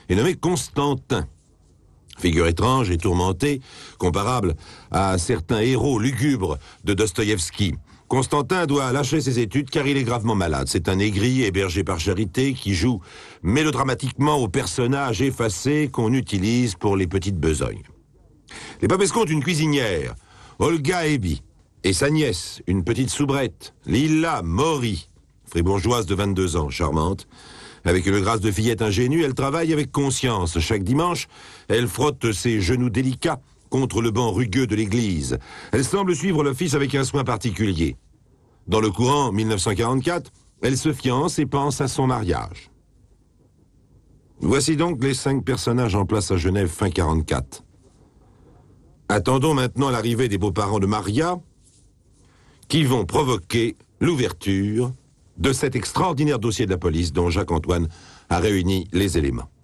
est nommé Constantin. Figure étrange et tourmentée, comparable à certains héros lugubres de Dostoïevski. Constantin doit lâcher ses études car il est gravement malade. C'est un aigri hébergé par charité qui joue mélodramatiquement au personnage effacé qu'on utilise pour les petites besognes. Les Popescu ont une cuisinière, Olga Ebi, et sa nièce, une petite soubrette, Lila Mori, fribourgeoise de 22 ans, charmante. Avec une grâce de fillette ingénue, elle travaille avec conscience. Chaque dimanche, elle frotte ses genoux délicats contre le banc rugueux de l'église. Elle semble suivre l'office avec un soin particulier. Dans le courant 1944, elle se fiance et pense à son mariage. Voici donc les 5 personnages en place à Genève fin 44. Attendons maintenant l'arrivée des beaux-parents de Maria, qui vont provoquer l'ouverture de cet extraordinaire dossier de la police dont Jacques-Antoine a réuni les éléments.